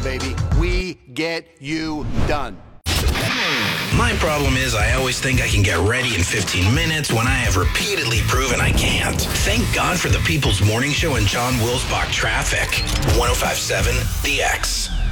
baby. We get you done. My problem is I always think I can get ready in 15 minutes when I have repeatedly proven I can't. Thank God for the People's Morning Show and John Wilsbach traffic. 105.7 The X.